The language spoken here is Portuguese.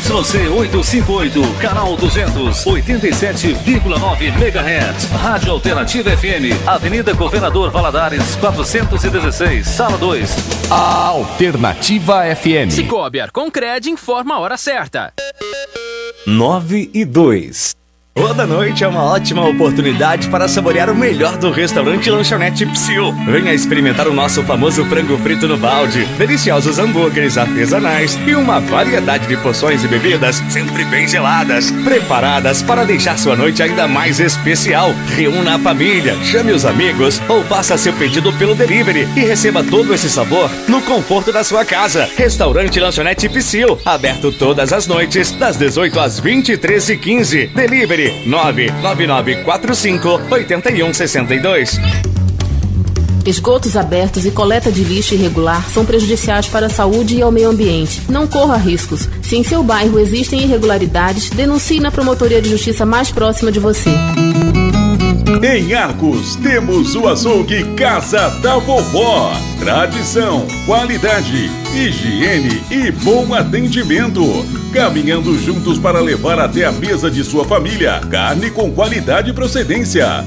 YC 858, canal 200, 87,9 MHz. Rádio Alternativa FM, Avenida Governador Valadares, 416, Sala 2. A Alternativa FM. Cicobi Arconcred informa a hora certa. 9:02. Toda noite é uma ótima oportunidade para saborear o melhor do restaurante Lanchonete Psyu. Venha experimentar o nosso famoso frango frito no balde, deliciosos hambúrgueres artesanais e uma variedade de porções e bebidas sempre bem geladas, preparadas para deixar sua noite ainda mais especial. Reúna a família, chame os amigos ou faça seu pedido pelo delivery e receba todo esse sabor no conforto da sua casa. Restaurante Lanchonete Psyu, aberto todas as noites, das 18 às 23h15. Delivery 99945-8162. Esgotos abertos e coleta de lixo irregular são prejudiciais para a saúde e ao meio ambiente. Não corra riscos. Se em seu bairro existem irregularidades, denuncie na Promotoria de Justiça mais próxima de você. Em Arcos, temos o açougue Casa da Vovó. Tradição, qualidade, higiene e bom atendimento. Caminhando juntos para levar até a mesa de sua família carne com qualidade e procedência.